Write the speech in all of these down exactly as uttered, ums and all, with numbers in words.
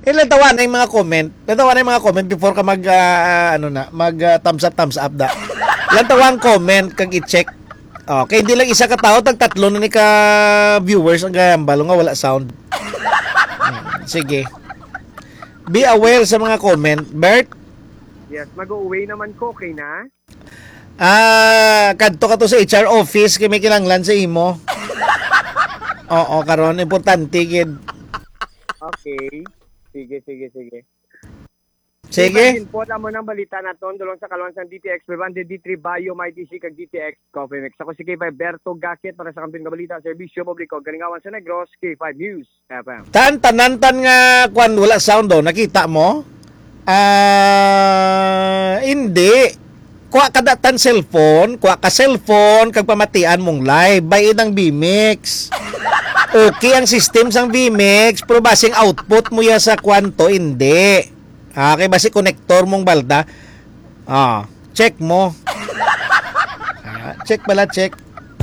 Ilan tawa na yung mga comment? Ilan tawa na yung mga comment before ka mag, uh, ano na, mag uh, thumbs up, thumbs up da. Ilan tawa ang comment kag i-check. Okay, hindi lang isa ka tao, tag tatlo na ni ka viewers ang gayambalo nga wala sound. Hmm, sige. Be aware sa mga comment. Bert? Yes, mag-uwi naman ko, okay na? Ah, kadto ka to sa H R office kay may kinanglan sa imo. Oo, karon importante gid. Okay. Sige, sige, sige. Sige. Po mo ng balita naton dulong sa kalwan sa D T X five hundred D three Bio My T C kag D T X Coffee Mix. Ako si K five Berto Gasket para sa kamping nga balita serbisyo publiko Galingawan sa Negros K five News F M. Tan tanantan nga kwan wala sound do nakita mo? Ah, uh, hindi. Kuha ka datan cellphone, kuha ka cellphone kag pamatian mong live bay idang B-Mix. Okay ang system sang V-Mix, pero basing output mo ya sa kwanto, hindi. Okay, basi connector mong balda. Ah, check mo. Ah, check pala, check.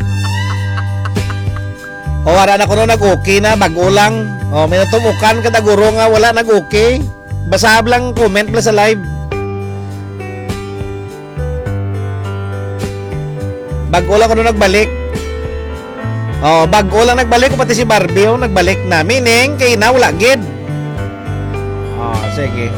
O, wala na ko no nag-okay na, bago-lang. O, may natumukan ka taguro nga, wala nag-okay. Basahab lang comment pala sa live. Bago-lang ko no nagbalik. Oh, bago lang nagbalik ko pati si Barbie oh, nagbalik na. Meaning, kay na wala gid. Oh, sige.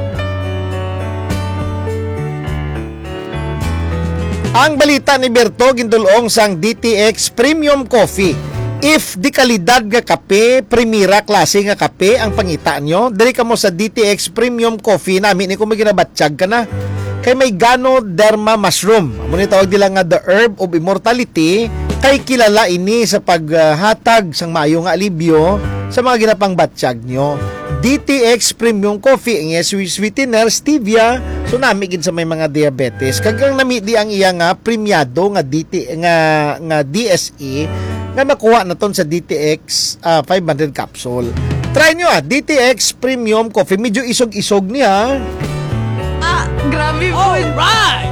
Ang balita ni Berto gindulong sang D T X Premium Coffee. If di kalidad nga kape, primera klase nga kape ang pangita nyo, diri ka mo sa D T X Premium Coffee namin ni kung may ginabatsyag ka na. Kay may Ganoderma Mushroom. Amo ni tawag nila nga the herb of immortality. Kay kilala ini sa paghatag sang maayo nga alibyo sa mga ginapang batsyag nyo. D T X Premium Coffee ang sweetener stevia so namigid sa may mga diabetes. Kagang namidi ang iya nga premiado nga D T nga nga D S E nga nakuha na ton sa D T X uh, five hundred capsule. Try nyo ah, D T X Premium Coffee. Medyo isog-isog niya. Ah, grabe po. Alright!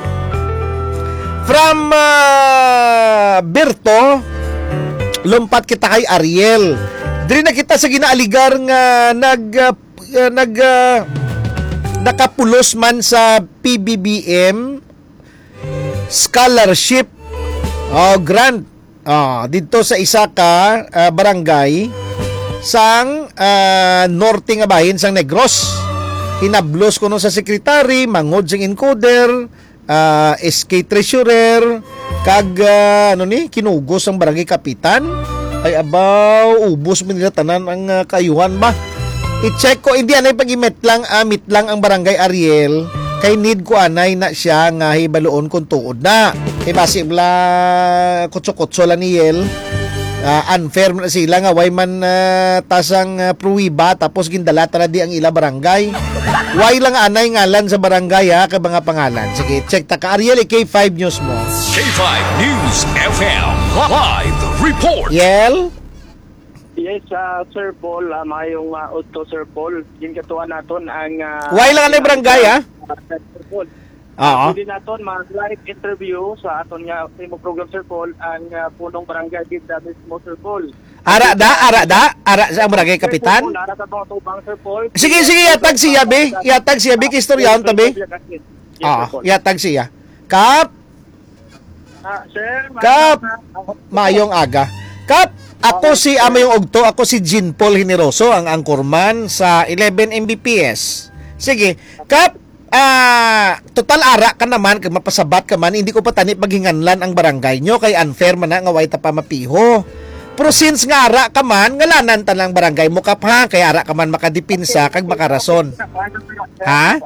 From uh, Berto, lumpat kita kay Ariel. Diri na kita sa ginaaligar nga nag uh, uh, nag uh, nakapulos man sa P B B M scholarship oh grant oh dito sa isa ka uh, barangay sang uh, norte nga bahin sang Negros. Hinablos ko no sa secretary, mangod sing encoder, uh, S K treasurer, kag uh, ano ni kinugos ang barangay kapitan. Ay abaw, ubos mo nila tanan ang uh, kayuhan ba. I-check ko, hindi anay pag-imit lang, amit lang ang barangay Ariel. Kay need ko anay na siya nga hibaloon kung tuod na. Kay basi bla kutso-kutso lang ni Yel. Uh, unfair na sila nga way man uh, tasang uh, pruwiba tapos gindalata na di ang ila barangay. Way lang anay ngalan sa barangay ha kay mga pangalan. Sige, check ta ka Ariel K five News mo. K five News F M live report. Yel. Yes, uh, Sir Paul, uh, mayong uh, Otto Sir Paul. Yung katuan naton ang uh, way lang anay barangay ha. Sir Paul. Oo. Pwede naton mag-live interview sa aton nga primo program Sir Paul ang uh, punong barangay dito sa mismo Sir Paul. Ara da, ara da, ara sa barangay kapitan. Sir Paul, ara sa mga tubang Sir Paul. Sige, sige, yatag siya, be. Yatag siya, be. Kistoryahan tabi. Oo, yatag siya. Kap, Ah, sir, Kap, mayong aga. Kap, ako si Amayong Ogto, ako si Jean Paul Generoso, ang anchorman sa eleven M B P S. Sige, Kap, ah, total ara ka naman, kag mapasabat ka man, hindi ko pa tani paghinganlan ang barangay nyo, kay unfair man na nga way ta pa mapiho. Pero since nga ara ka man, ngalanan ta lang barangay mo kap ha, kay ara ka man makadipinsa, kag makarason. Ha?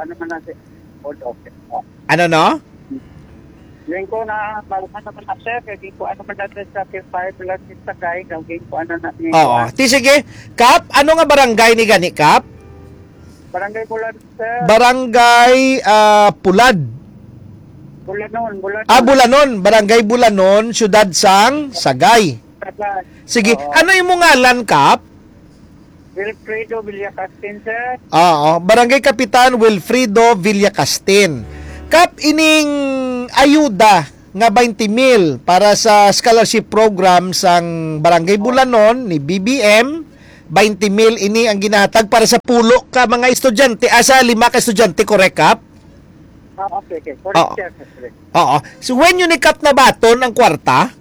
Ano no? Yung ko na malakas naman na sir, kaya ko ano man natin sa five plus sa guy, ang game ko ano natin. Oo. Ti sige, Kap, ano nga barangay ni gani, Kap? Barangay Pulad, sir. Barangay uh, Pulad. Bulanon, Bulanon. Ah, Bulanon. Barangay Bulanon, Syudad sang Sagay. Sige, Oo. ano yung ngalan, Kap? Wilfredo Villacastin, sir. Oo, Barangay Kapitan Wilfredo Villacastin. Kap, ining ayuda nga twenty mil para sa scholarship program sang Barangay Bulanon ni B B M twenty mil ini ang ginahatag para sa pulo ka mga estudyante, asa lima ka estudyante, correct Kap? Ah, okay, okay. Oo. Correct, sir. Correct. Oo. So when you ni Kap na baton ang kwarta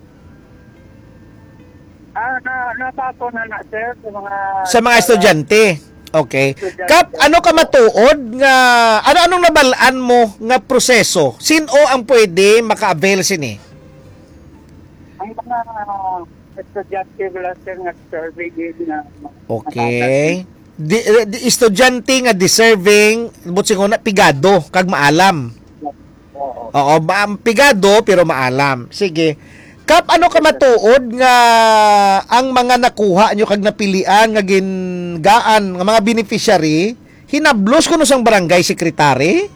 Ah, na nabato na na, sir, sa mga... sa mga estudyante. Okay. Estudyante. Kap, ano ka matuod nga ano-anong nabalaan mo nga proseso? Sino ang pwede maka-avail sini? Ang mga estudyante wala, sir, nga survey din na... Okay. Di, di, estudyante nga deserving but na pigado kag maalam. Oo. Oo, ma- pigado pero maalam. Sige. Kap, ano ka matuod nga ang mga nakuha nyo kag napilian nga gingaan nga mga beneficiary hinablos kuno sang barangay secretary?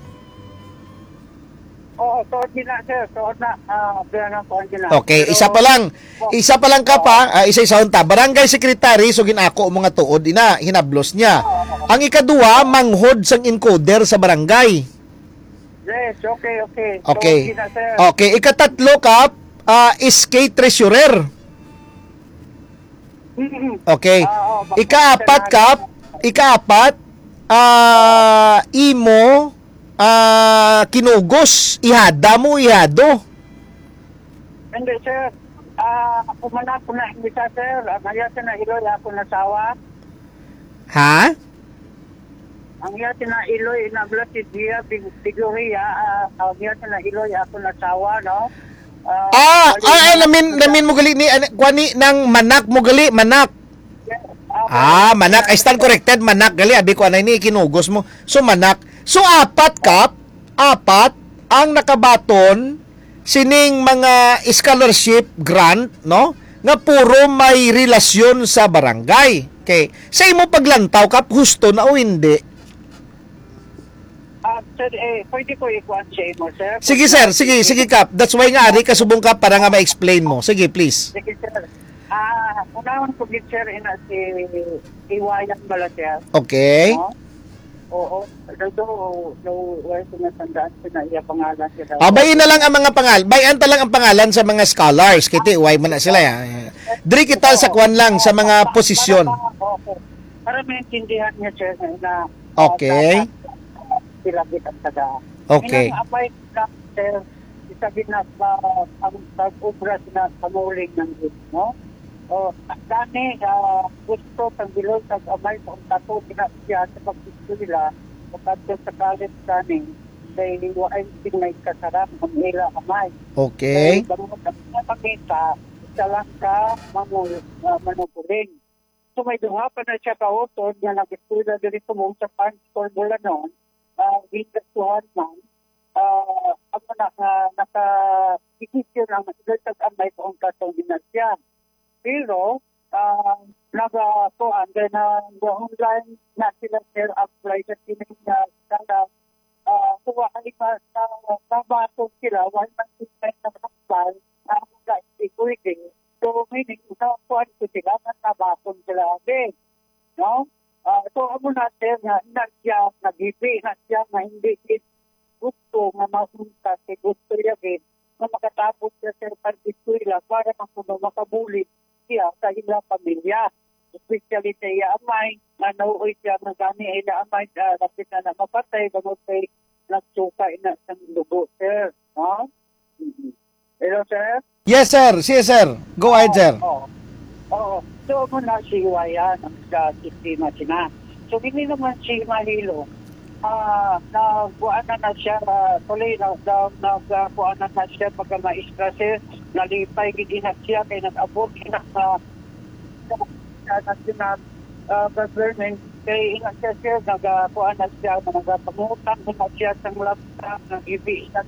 Oo, tuod na, sir. Tuod na. Ah, bilang ng tuod na. Okay, Pero- isa pa lang. Isa pa lang ka pa, ah, isa isa unta. Barangay secretary so ginako ang mga tuod ina hinablos niya. Ang ikaduwa, manghod sang encoder sa barangay. Yes, okay, okay. Okay. Tuod na, sir. Okay, ikatatlo Kap, ah, S K treasurer. Mm-mm. Okay. Ah, oo, baka- Ikaapat Kap, ikaapat ah imo ah kinugos, ihada mo ihado. Hindi, sir. Ah, ako man ako na isa, sir. Ah, Ngayon sa nailoy ako na sawa. Ha? Ang yata na iloy na blessed dia biguria. Ah, ang yata na iloy ako na sawa, no? Ah, ah, ah namin namin mo gali ni ano, kwani ng manak mo gali, manak. Ah, manak. I stand corrected, manak gali. Abi ko anay ni kinugos mo. So manak. So apat Kap, apat ang nakabaton sining mga scholarship grant, no? Nga puro may relasyon sa barangay. Okay. Sa imo paglantaw Kap, husto na o hindi? Ah, sir, eh, pwede ko ikuan sa imo, sir. Sige sir, sige, sige Kap. That's why nga ari kasubong Kap para nga ma-explain mo. Sige, please. Sige, sir. Ah, unawan ko gid, sir, ina si Iwayan bala, sir. Okay. No? Oo. Although, no, wala ko natandaan ko na iya pangalan sila. Ah, bayin na lang ang mga pangalan. Bayan ta lang ang pangalan sa mga scholars. Kiti, why man na sila ya. Diri kita sa kwan lang sa mga posisyon. Okay. Para maintindihan niya, sir, na... Okay. Sila kita taga. Okay. Inang apay na, sir, isabi na ba ang pag-ubra na pamuling ng git, no? O, dani, uh, gusto tang bilog tag amay sa tato pinasya sa pag-gusto nila kapag sa college dani dahil waay may kasarap ang ila amay. Okay. Dahil bangon na pagkita, isa lang ka mamul, uh, manupuling. So may duha pa na siya kautod na nag-estuda dito mo sa Panstor Bulanon, uh, Wintersuhan man, uh, ako na uh, naka-ikisyon ang nagtag amay sa ang katong dinasya. Pero, uh, nag-tuan, then uh, the online na sila sir apply sa tinig na sana uh, kuha ka iba sa kabatong sila, wala man sila na kapal, na ako ka isi-quickly. So, meaning, nakakuan ko sila, nakabatong sila agad. No? Uh, so, amo na sir, na siya, nag-ibi, na siya, na hindi gusto, na masunta, si gusto yagin, na makatapos siya sir, pag-iskwila, para makuno makabulit siya sa ilang pamilya. Especially sa iya amay, na nauoy siya ng gani ila amay, uh, lapit na na mapatay, ganun kay nagsuka ina sa lugo, sir. No? Mm-hmm. Hello, sir? Yes, sir. Yes, sir. Go ahead, sir. Oo. Oo. So, muna si Iwayan ang sa sistema sina. So, hindi naman si Mahilo. Ah, nagbuan na na siya, uh, tuloy na, nagbuan na na siya pagka maistra sir, nalipay gidi na siya, kaya nag-abot na sa national uh, government, kaya ingat siya sir, nagbuan na siya, nagpangutang na siya sa laptop, nag-ibi na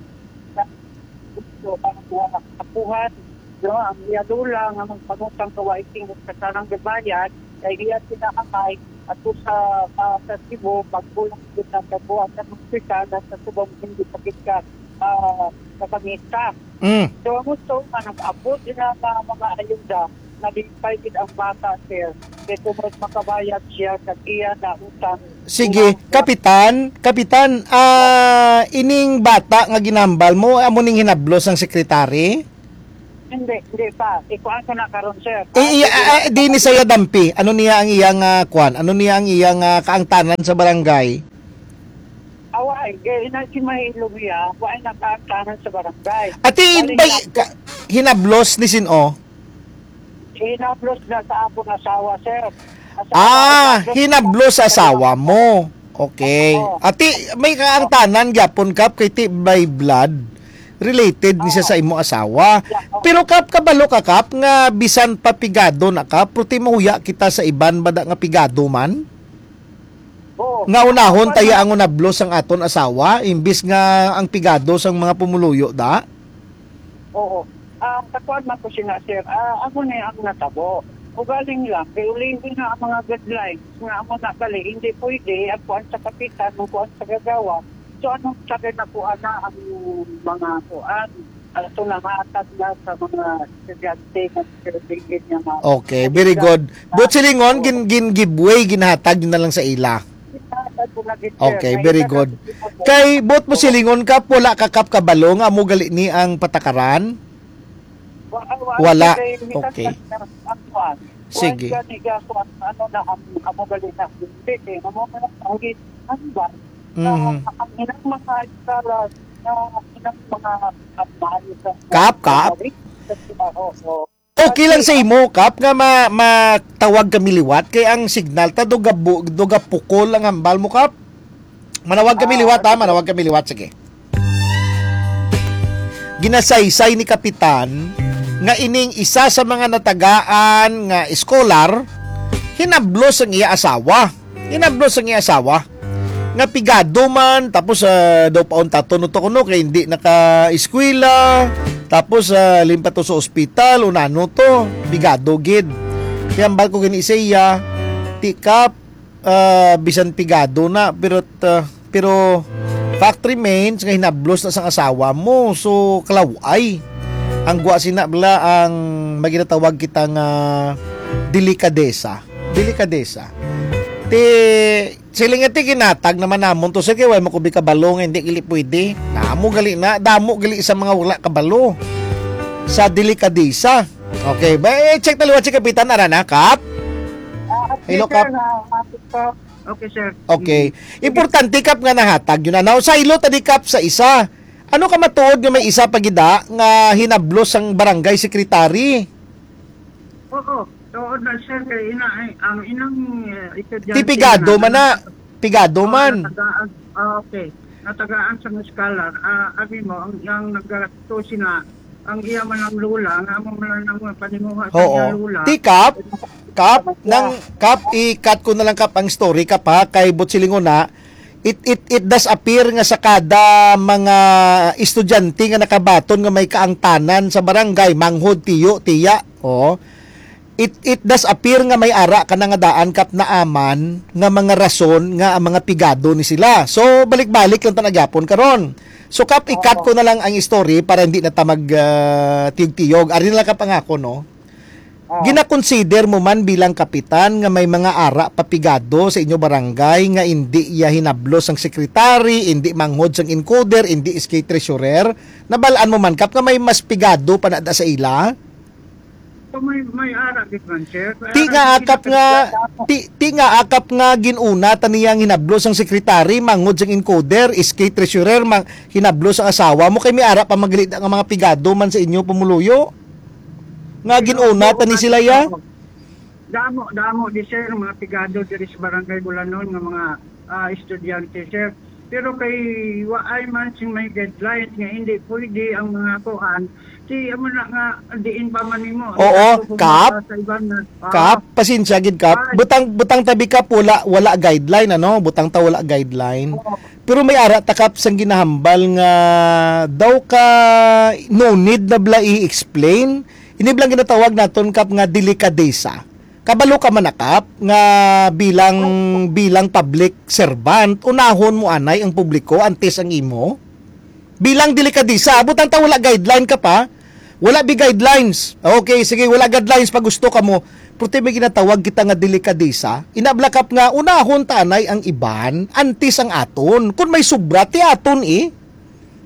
gusto ang mga kapuhan, no, ang iyadulang, ang pangutang kawaiting sa sarang gabayan, kaya iya sinakamay, at sa uh, sa Cebu, pagbulang din ng kabuhan ng hospital at sa subong hindi pakit ka uh, sa pangita. Mm. So, ang gusto nga nag-abot din ang uh, mga ayuda, nalipay din ang bata, sir. Kaya kung makabayad siya sa iya na utang. Sige, kapitan, kapitan, ah ining bata nga ginambal mo, amo ning hinablos ang sekretary? Hindi, hindi pa. Ikuan ko na karon sir. Eh, iya, ah, ah, di ni saya dampi. Ano niya ang iyang ah, kwan? Ano niya ang iyang ah, kaangtanan sa barangay? Away, gaya na si Mahilong niya, wala nakaktanan sa barangay. Ati Balik bay na- ka, hinablos ni Sino? Hinablos na sa akong asawa, sir. Asawa, Ah, hinablos- hinablos sa asawa mo. Okay. Oo. Ati may kaangtanan gyapon kap kay ti by blood related ni siya sa imo asawa. Pero kap kabalo ka kap nga bisan papigado na kap puti mahuya kita sa iban bada nga pigado man. Oo. Nga unahon taya ang unablos ang aton asawa imbis nga ang pigado sang mga pumuluyo da. Oo. Ah, takuan man ko siya, sir. Ah, ako na ang natabo. O galing lang, kay ulihin na ang mga guidelines nga ako nakali, hindi pwede ang kuan sa kapitan, ang kuan sa gagawa. So anong sabi na kuan na ang mga kuan? Ito na matag na sa mga estudyante na pinigil niya mga... Okay, very good. But silingon gin gin giveaway ginhatag yun na lang sa ila. Okay, very good. Kay bot mo silingon ka wala ka kap kabalo nga mo gali ni ang patakaran. Wala. Okay. Sige. Ano na ang amogali na hindi. Ano na ang ang ba? Mhm. Ang inang mga iskala na inang mga kapmahal sa... Kap, kap. Oo. Okay lang sa imo kap nga ma matawag kami liwat kay ang signal ta duga bu, duga pukol ang hambal mo kap. Manawag kami liwat ha, manawag kami liwat sige. Ginasaysay ni kapitan nga ining isa sa mga natagaan nga scholar hinablos ang iya asawa. Hinablos ang iya asawa. Nga pigado man tapos uh, daw paon taton to kuno kay hindi naka-eskwela. Tapos uh, limpat to sa ospital unano to pigado gid. Kaya ambal ko gani siya tikap uh, bisan pigado na pero uh, pero fact remains nga hinablos na sang asawa mo so kalaway. Ang gwa sina bla ang maginatawag kita nga delikadesa. Delikadesa. Ti siling iti ginatag naman namon to sige way makubi kabalo nga hindi kili pwede. Namo gali na damo gali sa mga wala kabalo. Sa delikadesa. Okay, ba eh, check taliwa si kapitan ara na kap. Hello, Kap. Okay, sir. Okay. Importante kap nga nahatag yun na. Now, sa ilo tadi kap sa isa. Ano ka matuod nga may isa pagida nga hinablos ang barangay secretary? Oo. Oo na, sir. Kaya ina, ay, ang inang uh, estudyante... Ti pigado man na. Pigado man. Natagaan, ah, okay. Natagaan sa scholar. Ah, abi mo, ang, ang naggato sina, ang iya man ang lula, ang amo man ang panimuha sa iya Oo. lula. Ti kap, kap, nang kap, i-cut ko na lang kap ang story kap ha, kay Butsilingon na, it, it, it does appear nga sa kada mga estudyante nga nakabaton nga may kaangtanan sa barangay, manghod, tiyo, tiya, oh. It, it does appear nga may ara ka na nga daan kap na aman nga mga rason nga ang mga pigado ni sila. So, balik-balik lang tanagyapon karon. So, kap, i-cut ko na lang ang story para hindi na tamag uh, tiyog-tiyog. Ari na lang kap ang ako, no? Gina-consider mo man bilang kapitan nga may mga ara papigado sa inyo barangay nga hindi iya hinablos ang sekretary, hindi manghod sang encoder, hindi iskay treasurer. Nabalaan mo man kap nga may mas pigado pa na da sa ila? So, may, may ara, di ba, sir? Ti nga akap nga ti, ti nga akap nga ginuna taniyang hinablos ang sekretary, manghod sang encoder, iskay treasurer, mang hinablos ang asawa mo kay may ara pa magalit ang mga pigado man sa inyo pumuluyo. Nga ginuna tani sila ya? Damo, damo di sir, mga pigado diri sa barangay Bulanon nga mga ah, estudyante, sir. Pero kay waay man sing may guidelines nga hindi pwede ang mga kuan. Si amo na nga diin pa man nimo. Oo, Kap. Sa iban na, ah, Kap, pasensya gid kap. Butang butang tabi kap wala wala guideline ano, butang ta wala guideline. Pero may ara ta kap sang ginahambal nga daw ka no need na bla i-explain. Ini blang ginatawag naton kap nga delikadesa. Kabalo ka man kap nga bilang bilang public servant, unahon mo anay ang publiko antes ang imo. Bilang delikadesa, butang ta wala guideline ka pa. Wala bi guidelines. Okay, sige, wala guidelines pag gusto ka mo. Pero may ginatawag kita nga delikadesa. Inablakap nga unahon ta anay ang iban antes ang aton. Kung may sobra ti aton eh.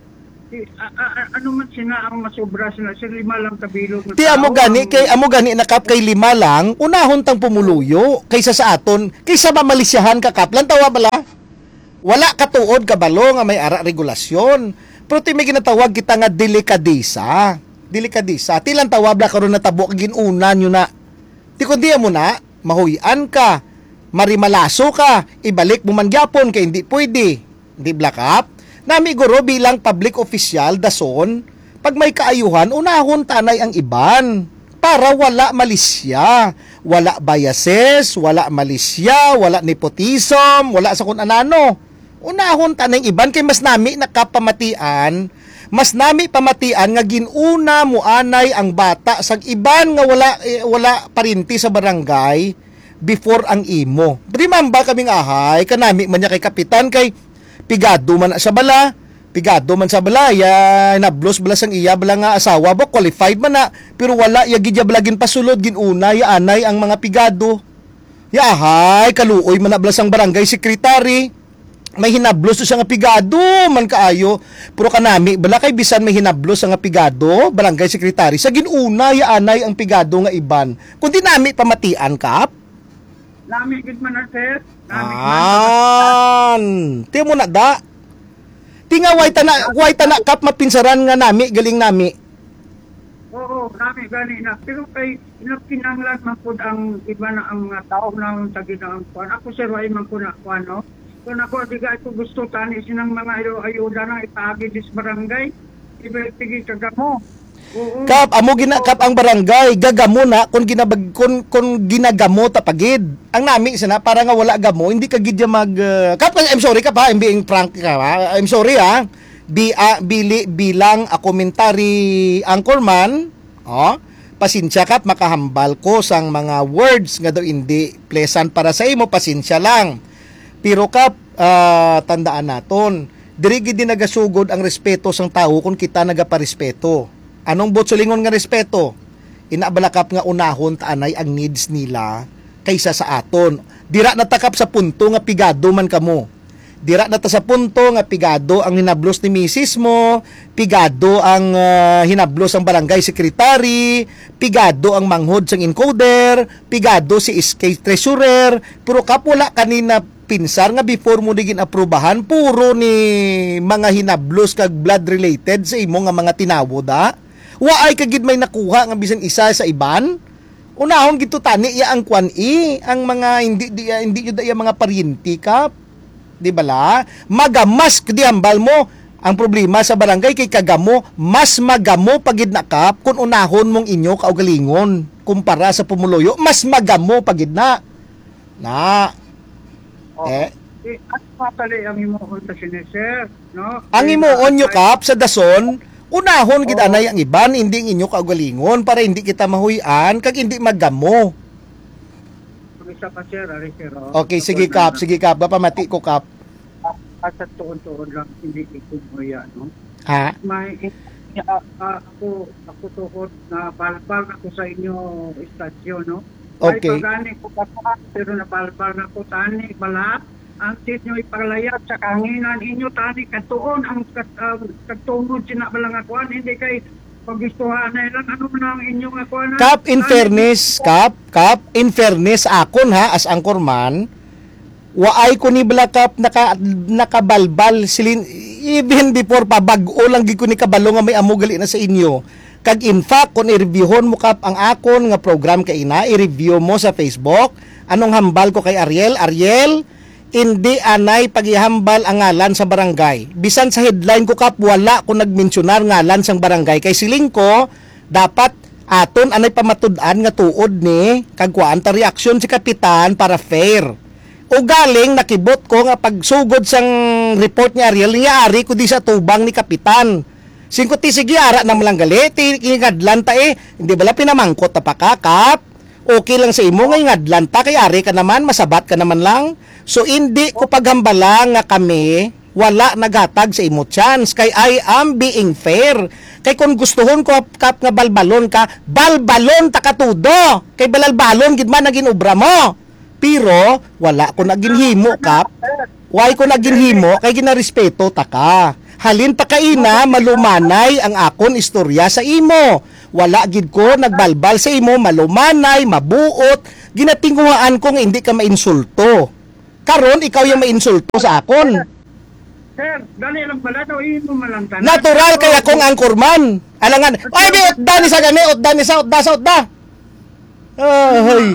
Eh, a- a- a- ano man sina ang masobra sila sa lima lang kabilog na Ti amo tao gani ang- kay amo gani na kap kay lima lang, unahon tang pumuluyo kaysa sa aton, kaysa mamalisyahan ka kap. Lan tawa bala? Wala katuod kabalo nga may ara regulasyon. Pero ti may ginatawag kita nga delikadisa. Delikadisa. Ti lang tawag bla karon natabo kag ginunan nyo na. Ti kundi mo na mahuyan ka, marimalaso ka, ibalik mo man gyapon kay hindi pwede. Hindi bla kap? Nami guro bilang public official dason, pag may kaayuhan unahon tanay ang iban para wala malisya, wala biases, wala malisya, wala nepotism, wala sa kun anano. Unahon tanay ang iban kay mas nami nakapamatian, mas nami pamatian nga ginuna mo anay ang bata sa iban nga wala eh, wala parinti sa barangay before ang imo. Remember kaming ahay kanami man niya kay kapitan kay pigado man sa bala, pigado man sa bala, ya nablos bala sang iya bala nga asawa ba, qualified man na, pero wala, ya gidya bala gin pasulod, ginuna, ya anay ang mga pigado. Ya ahay, kaluoy man na bala sang barangay secretary, may hinablos to siya nga pigado, man kaayo, pero kanami, bala kay bisan may hinablos sa nga pigado, barangay secretary, sa ginuna, ya anay ang pigado nga iban. Kundi nami pamatian kap, Nami gid man na sir. Nami man. An, ti mo na da. Ti nga way tana, way tana kap mapinsaran nga nami, galing nami. Oo, nami gani na. Pero kay kinanglan man pud ang iba na ang mga tao nang taginang kuan. Ako sir way man ko na kuan no. Kung ako di ka ito gusto tani sinang mga ayo ayuda na ipaagi dis barangay. Iba tigi kagamo. Oo. Kap amo gina kap ang barangay, gagamo na kun ginabag kun kun ginagamo ta pagid. Ang nami sana para nga wala gamo, hindi ka gid ya mag uh, kap I'm sorry kap ha, I'm being frank ka ha. I'm sorry ha. Bi uh, bili bilang a commentary anchorman, oh, pasensya kap makahambal ko sang mga words nga daw hindi pleasant para sa imo, pasensya lang. Pero kap uh, tandaan naton, diri gid nagasugod ang respeto sang tao kung kita nagaparespeto. Anong botsulingon nga respeto? Inabalakap nga unahon taanay ang needs nila kaysa sa aton. Dira natakap sa punto nga pigado man kamo. Dira na ta sa punto nga pigado ang hinablos ni misis mo, pigado ang uh, hinablos ang barangay secretary, pigado ang manghod sang encoder, pigado si S K treasurer, pero kapula kanina pinsar nga before mo digin aprobahan, puro ni mga hinablos kag blood related sa imo nga mga tinawod ha. Waay kagid may nakuha nga bisan isa sa iban. Unahon gito tani ya ang kwan i, ang mga hindi di, hindi yun ya mga paryente kap. Di bala? Magamas kadi hambal mo. Ang problema sa barangay kay kagamo, mas magamo pagid na kap kung unahon mong inyo kaugalingon kumpara sa pumuloyo, mas magamo pagid na. Na. Eh, Eh, at patali ang imuon ta sir, no? ang imuon nyo kap sa dason, unahon gid anay ang iban, hindi ang inyo kaugalingon para hindi kita mahuyan kag hindi magamo. Isa pa sir, ari sir. oh. Okay, sige kap, sige kap, gapamati ko kap. At sa tuon-tuon lang hindi ikumoya, no? Ha? May uh, uh, ako ako tuhod na palpal ako sa inyo istasyon, no? Okay. May pagani ko pa pa, pero napalpal na ko tani bala ang tit nyo ipalayat sa kanginan inyo tani katuon ang kat, uh, katungod sina bala nga kuan hindi kay pagustuhan na lang ano man ang inyong nga kuan. Kap, in fairness, kap, kap, in fairness, akon ha, as anchorman, waay ko ni bala kap naka, nakabalbal silin, even before pa, bag-o lang gid ko ni kabalo nga may amugali na sa inyo. Kag in fact, kung i-reviewon mo kap ang akon nga program kay ina, i-review mo sa Facebook, anong hambal ko kay Ariel? Ariel, hindi anay paghihambal ang ngalan sa barangay. Bisan sa headline ko kap, wala ko nagmensionar ngalan sang barangay. Kay siling ko, dapat aton anay pamatud-an nga tuod ni, kag kuan ta reaksyon si kapitan para fair. O galing nakibot ko nga pagsugod sang report ni Ariel, nga ari ko di sa tubang ni kapitan. Singko ti sige ara na malang gali, ti ingadlan ta eh, hindi bala pinamangkot ta pa kakap. Okay lang sa imo nga ingadlan ta, kay ari ka naman, masabat ka naman lang. So hindi ko paghambala nga kami, wala nagatag sa imo chance, kay I am being fair. Kay kung gustuhon ko kap nga balbalon ka, balbalon ta katudo. Kay balalbalon gid man naging obra mo. Pero wala ko naging himo kap. Why ko naging himo kay ginarespeto ta ka. Halin pa kaina, malumanay ang akon istorya sa imo. Wala gid ko nagbalbal sa imo, malumanay, mabuot. Ginatinguhaan ko nga hindi ka mainsulto. Karon ikaw yung mainsulto sa akon. Sir, dali lang pala daw, imo malantan. Natural kaya kong angkorman. Alangan, ay di utda ni sa gani, utda ni sa utda sa utda. Ay.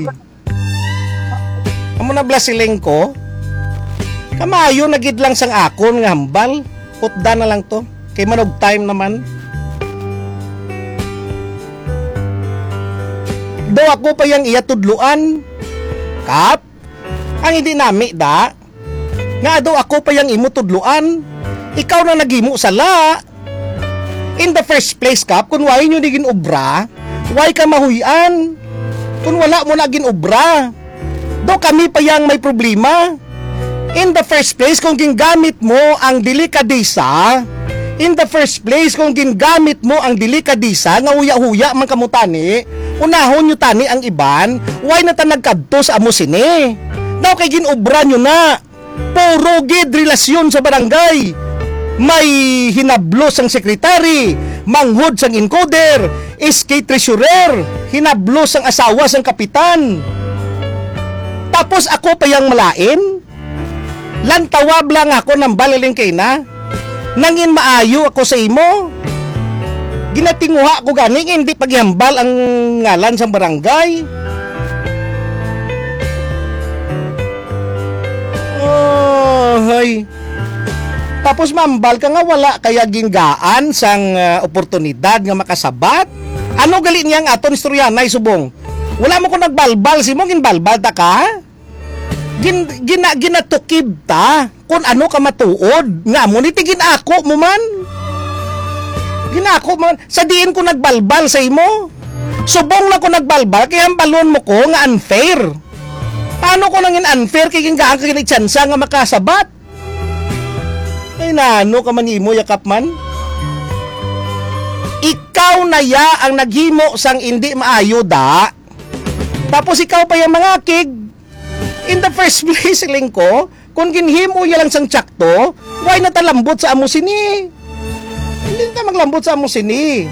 Amo na blasiling ko. Kamayo nagid lang sang akon nga hambal. Utda na lang to. Kay manog time naman. Do ako pa yang iya tudluan. Kap, ang hindi nami da. Nga do ako pa yang imo tudluan. Ikaw na nagimo sala. In the first place, Kap, kung why nyo naging obra, why ka mahuyan? Kung wala mo naging obra, do kami pa yang may problema. In the first place, kung gingamit mo ang delikadesa, in the first place, kung gingamit mo ang delikadesa, nga huya-huya man kamutani, unahon nyo tani ang iban, why na ta nagkadto sa amo sini? Daw kay ginobra nyo na. Puro gid relasyon sa barangay. May hinablos ang sekretary, manghod sang encoder, S K treasurer, hinablos ang asawa sang kapitan. Tapos ako pa yang malain? Lantawab lang ako ng balaling kay na. Nangin maayo ako sa imo. Ginatinguha ko gani hindi paghambal ang ngalan sa barangay. Oh, hay. Tapos mambal ka nga wala kaya gingaan sang uh, oportunidad nga makasabat. Ano gali niya nga aton istoryanay subong? Wala mo ko nagbalbal si mo ginbalbal ta ka? Gin, gina, ginatukib ta kung ano ka matuod nga mo nitigin ako mo man ginako man sa diin ko nagbalbal sa imo subong lang ko nagbalbal kaya ang balon mo ko nga unfair. Paano ko nangin unfair kay gingaan ka kinitsansa nga makasabat? Ay nano ka man imo yakap man. Ikaw na ya ang naghimo sang hindi maayo da. Tapos ikaw pa yung mga kig. In the first place, siling ko, kung ginhimo ya lang sang tsakto, why na talambot sa amo sini? Hindi na maglambot sa amo sini.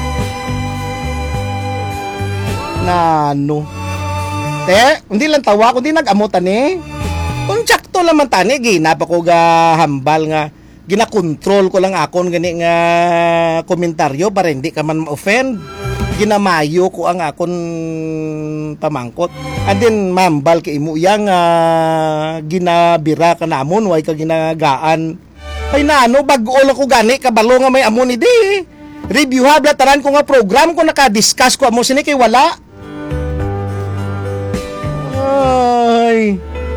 Nano. Te, hindi lang tawa, kundi nag-amo tani. Kung tsakto naman tani, ginap ako ga hambal nga, ginakontrol ko lang akon gani nga komentaryo para hindi ka man ma-offend. Ginamayo ko ang akon pamangkot. And then mambal kay imo yang uh, ginabira ka namon way ka ginagaan. Ay nano bag-o lang ko gani kabalo nga may amon idi. Review ha taran ko nga program ko naka-discuss ko amo sini kay wala. Ay.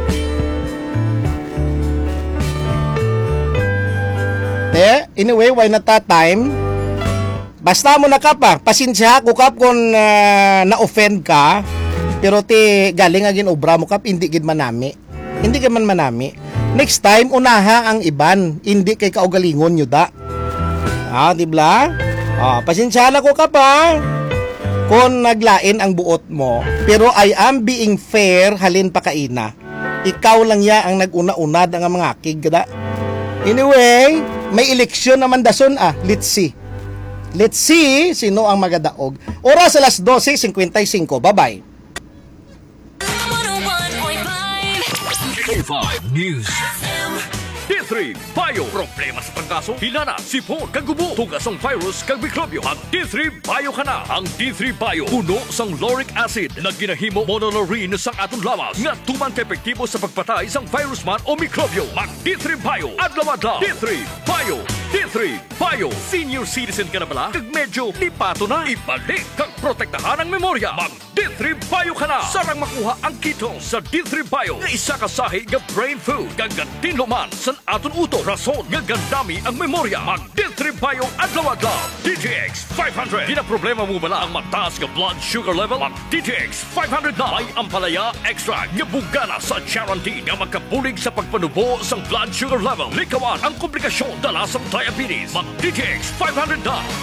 Te, anyway, why not that time? Basta mo na ka pa, pasensya ko kap kung uh, na-offend ka, pero ti galing agin obra mo kap, hindi gid manami. Hindi ka man manami. Next time, unaha ang iban, hindi kay kaugalingon nyo da. Ah, dibla? Ah, pasensya na ko kap ha, kung naglain ang buot mo, pero I am being fair, halin pa kaina. Ikaw lang ya ang nag-una-unad ang mga kig da. Anyway, may eleksyon naman dason ah, let's see. Let's see sino ang magadaog. Oras alas twelve fifty-five. Bye-bye. K five News. D three Bio. Problema sa pangkaso, hilana, sipon, kagubo, tugas ang virus, kag mikrobyo. Ang D three Bio ka na. Ang D three Bio, puno sang lauric acid na ginahimo monolaurin sang atong lawas nga tuman ka-epektibo sa pagpatay sang virus man o mikrobyo. Mag D three Bio. Adlaw-adlaw. D three Bio. D three Bio. Senior citizen ka na bala? Kag medyo lipato na. Ibalik kag protektahan ang memorya. Mag D three Bio ka na. Sarang makuha ang keto sa D three Bio nga isa ka sahi nga brain food kag gantinluman sa aton uto. Rason nga gandami ang memorya. Mag D three Bio adlaw-adlaw. D T X five hundred. Di na problema mo bala ang mataas nga blood sugar level? Mag D T X five hundred na. May ampalaya extract nga bugana sa guarantee nga magkabulig sa pagpanubo sang blood sugar level. Likawan ang komplikasyon dala sa diabetes. Mag D T X five hundred na.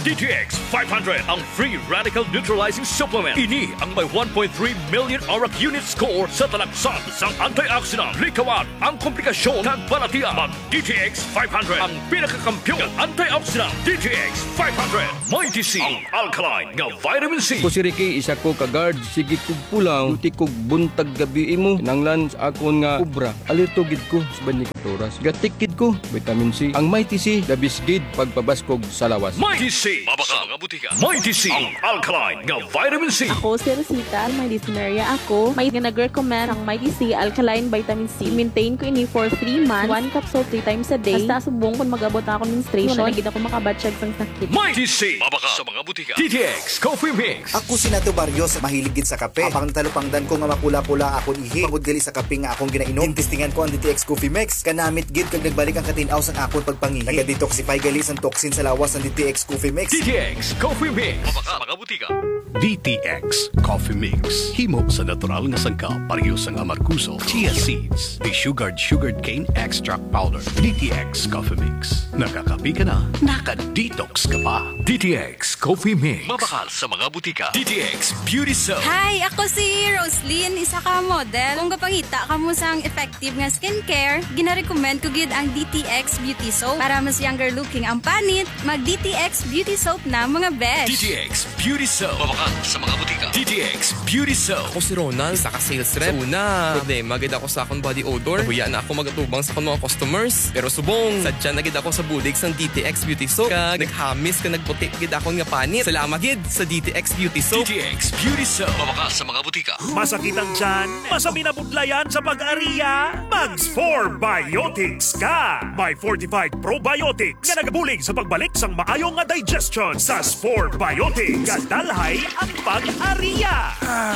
D T X five hundred, ang free radical neutralizing supplement. Ini ang may one point three million O R A C unit score sa talaksan sang antioxidant. Likawan ang komplikasyon kag balatian. Mag D T X five hundred, ang pinakakampiyon ng antioxidant. D T X five hundred, may D C, ang alkaline nga vitamin C. Ko si Ricky, isa ko ka-guard, sige kog pulang, duty kog buntag gabi imo, nanglan sa akon nga ubra, alerto gid ko sa bani ka oras. Gatikid ko, vitamin C. Ang Mighty C, labis gid pagpabaskog sa lawas. Mighty C, mabaka mga butika. Mighty C, ang alkaline nga vitamin C. Ako si Rosita, may dysphoria ako. May nag-recommend ang Mighty C Alkaline Vitamin C. Maintain ko ini for three months, one capsule three times a day. Basta subong kung mag-abot ako ng menstruation, nagid ako makabatsyag sang sakit. Mighty C, mabaka sa mga butika. D T X Coffee Mix. Ako si Nato Barrios, mahilig gid sa kape. Apang talupangdan ko nga mapula-pula akon ihi. Pagod gali sa kape nga akong ginainom. Tintistingan ko ang D T X Coffee Mix. Kanamit gid kag nagbalik ang katinaw sang akon pagpangihi. Naga-detoxify gali sang toxin sa lawas ng D T X Coffee Mix. D T X Coffee Mix, mabaka mga butika. D T X Coffee Mix. Himo sa natural nga sangkap, parehas ang amarkuso, chia seeds, de-sugared sugared cane extract powder. D T X Coffee Mix. Nakakapi ka na, naka-detox ka pa. D T X Coffee Mix, mabakal sa mga butika. D T X Beauty Soap. Hi, ako si Roslyn, isa ka model. Kung kapangita ka mo sang effective nga skincare, gina-recommend ko gid ang D T X Beauty Soap. Para mas younger looking ang panit, mag-D T X Beauty Soap na mga besh. D T X Beauty Soap, mabakal sa mga butika. D T X Beauty Soap. Ako si Ronald, isa ka sales rep. Sa una, problema gid ako sa akong body odor. Huya na ako magatubang sa akong mga customers. Pero subong, sadya na gid ako sa bulig sang D T X Beauty Soap. Kag naghamis ka nagputi gid akong nga panit. Salamat gid sa D T X Beauty Soap. D T X Beauty Soap, mabakal sa mga butika. Masakit ang tiyan? Masami na budlayan sa pag-ariya? Mags four Biotics ka! May fortified probiotics nga nagabulig sa pagbalik sang maayong nga digestion sa four Biotics. Kadalhay ang pag-ariya!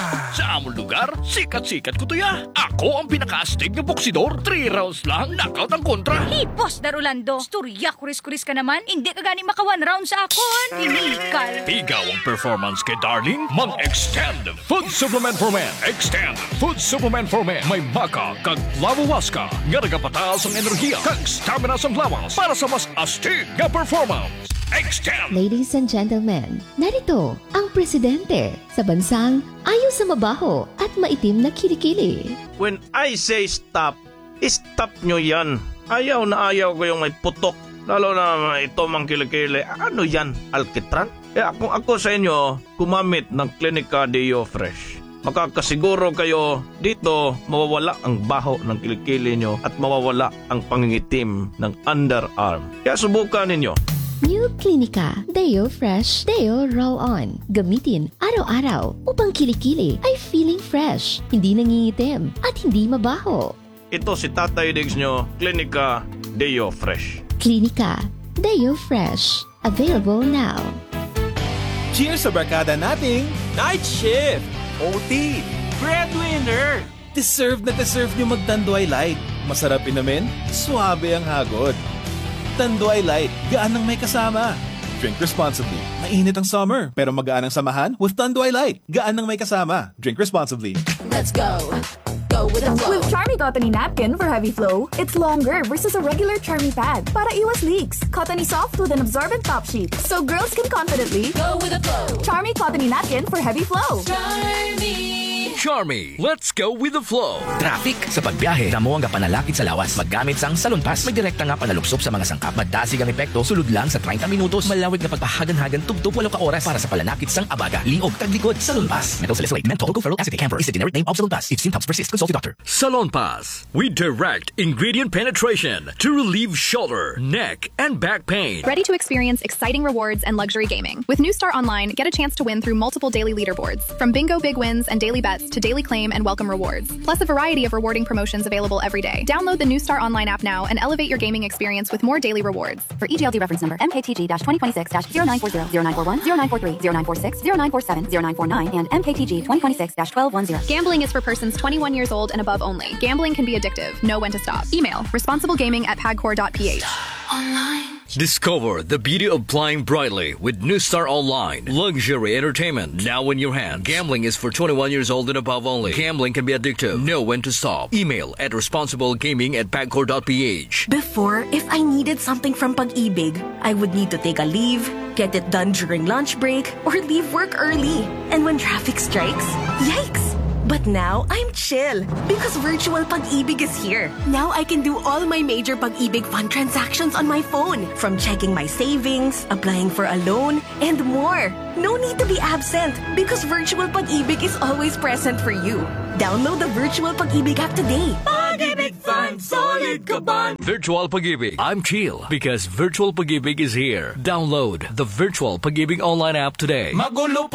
Sa among lugar, sikat-sikat ko to ya. Ako ang pinaka-astig ng boksidor. Three rounds lang, knockout ang kontra. Hipos, Darulando. Storya, kuris-kuris ka naman. Hindi ka gani maka one round sa akon. Inikal. Pigaw ang performance kay Darling. Mag-extend food supplement for men. Extend food supplement for men. May maka kag lawawaska. Nga nagapataas ang enerhiya kag stamina sa lawas para sa mas astig nga performance. Extend! Ladies and gentlemen, narito ang presidente sa bansang ayaw sa mabaho at maitim na kilikili. When I say stop, stop nyo yan. Ayaw na ayaw ko yung may putok. Lalo na ito mang kilikili. Ano yan? Alkitran? Eh kung ako sa inyo, kumamit ng Clinica Deo Fresh. Makakasiguro kayo dito mawawala ang baho ng kilikili nyo at mawawala ang pangingitim ng underarm. Kaya subukan ninyo. New Clinica Deo Fresh Deo Roll-On. Gamitin araw-araw upang kilikili ay feeling fresh, hindi nangingitim at hindi mabaho. Ito si Tatay Diggs nyo, Clinica Deo Fresh. Clinica Deo Fresh. Available now. Cheers sa barkada nating Night Shift! O T! Breadwinner! Deserve na deserve nyo mag-Tanduay Light. Masarap inamin, suabe ang hagod. Tanduay Light, gaan ang may kasama. Drink responsibly. Mainit ang summer, pero magaan ang samahan with Tanduay Light. Gaan ang may kasama. Drink responsibly. Let's go. Go with the flow. With Charmy Cottony Napkin for heavy flow, it's longer versus a regular Charmy pad para iwas leaks. Cottony soft with an absorbent top sheet, so girls can confidently go with the flow. Charmy Cottony Napkin for heavy flow. Charmy. Charmy, let's go with the flow. Traffic sa pagbiyahe, damo ang panalakit sa lawas. Maggamit sang Salon Pass. May direkta nga panaluksop sa mga sangkap. Madasig ang epekto, sulod lang sa thirty minutos. Malawig na pagpahagan-hagan, tugtog walo ka oras para sa palanakit sang abaga. Liog, taglikod, Salon Pass. Mental salicylate, menthol, tocoferol acetate camphor is the generic name of Salon Pass. If symptoms persist, consult your doctor. Salon Pass. We direct ingredient penetration to relieve shoulder, neck, and back pain. Ready to experience exciting rewards and luxury gaming. With New Star Online, get a chance to win through multiple daily leaderboards. From bingo big wins and daily bets to daily claim and welcome rewards. Plus a variety of rewarding promotions available every day. Download the New Star Online app now and elevate your gaming experience with more daily rewards. For E G L D reference number M K T G twenty twenty-six zero nine four zero, zero nine four one, zero nine four three, zero nine four six, zero nine four seven, zero nine four nine, and M K T G twenty twenty-six twelve ten. Gambling is for persons twenty-one years old and above only. Gambling can be addictive. Know when to stop. Email responsiblegaming at pagcor dot p h. Online. Discover the beauty of flying brightly with New Star Online. Luxury entertainment now in your hands. Gambling is for twenty-one years old and above only. Gambling can be addictive. Know when to stop. Email at responsiblegaming at pagcor dot p h. Before, if I needed something from Pag-ibig, I would need to take a leave, get it done during lunch break, or leave work early. And when traffic strikes, yikes! But now, I'm chill because virtual Pag-ibig is here. Now I can do all my major Pag-ibig fund transactions on my phone. From checking my savings, applying for a loan, and more. No need to be absent because virtual Pag-ibig is always present for you. Download the virtual Pag-ibig app today. Pag-ibig Fund, solid ka ba? Virtual Pag-ibig. I'm chill because Virtual Pag-ibig is here. Download the Virtual Pag-ibig online app today. Magulo